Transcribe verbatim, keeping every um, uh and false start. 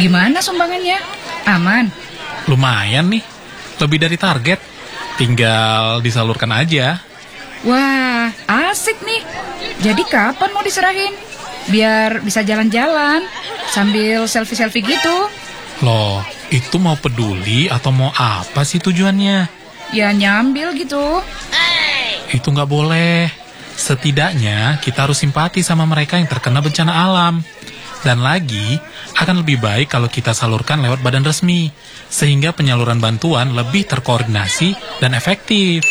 Gimana sumbangannya? Aman? Lumayan nih, lebih dari target. Tinggal disalurkan aja. Wah, asik nih. Jadi kapan mau diserahin? Biar bisa jalan-jalan sambil selfie-selfie gitu. Loh, itu mau peduli atau mau apa sih tujuannya? Ya nyambil gitu. Itu nggak boleh. Setidaknya kita harus simpati sama mereka yang terkena bencana alam. Dan lagi, akan lebih baik kalau kita salurkan lewat badan resmi, sehingga penyaluran bantuan lebih terkoordinasi dan efektif.